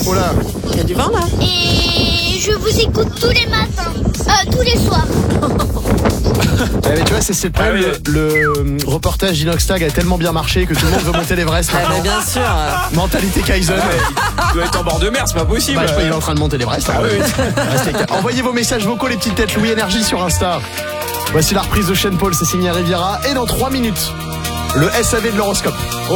Oh là. Il y a du vent là. Et je vous écoute tous les matins. Tous les soirs. Mais tu vois, c'est le problème. Le reportage d'Inoxtag a tellement bien marché que tout le monde veut monter l'Everest. Ah, mais bien sûr. Mentalité Kaizen. Il doit être en bord de mer, c'est pas possible. Bah, je crois qu'il est en train de monter l'Everest. Ah oui. Restez calme. Envoyez vos messages vocaux, les petites têtes Louis Énergie sur Insta. Voici la reprise de Sean Paul, c'est signé Riviera. Et dans 3 minutes, le SAV de l'horoscope.